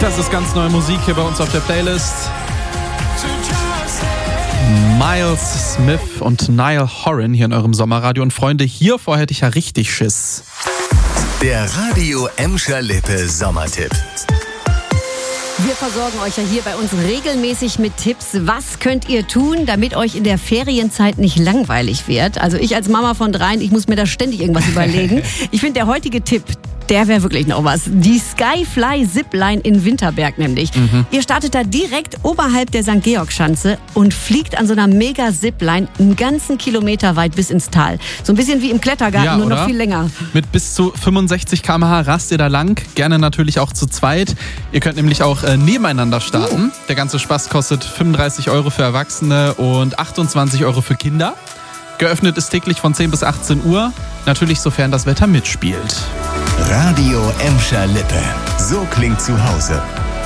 Das ist ganz neue Musik hier bei uns auf der Playlist. Miles Smith und Niall Horan hier in eurem Sommerradio. Und Freunde, hiervor hätte ich ja richtig Schiss. Der Radio Emscher Lippe Sommertipp. Wir versorgen euch ja hier bei uns regelmäßig mit Tipps. Was könnt ihr tun, damit euch in der Ferienzeit nicht langweilig wird? Also ich als Mama von 3, ich muss mir da ständig irgendwas überlegen. Ich finde, der heutige Tipp, der wäre wirklich noch was. Die Skyfly Zipline in Winterberg nämlich. Ihr startet da direkt oberhalb der St. Georg-Schanze und fliegt an so einer Mega-Zipline einen ganzen Kilometer weit bis ins Tal. So ein bisschen wie im Klettergarten, Ja, nur oder? noch viel länger. Mit bis zu 65 km/h rast ihr da lang. Gerne natürlich auch zu zweit. Ihr könnt nämlich auch nebeneinander starten. Der ganze Spaß kostet 35 € für Erwachsene und 28 € für Kinder. Geöffnet ist täglich von 10 bis 18 Uhr. Natürlich sofern das Wetter mitspielt. Radio Emscher Lippe. So klingt zu Hause.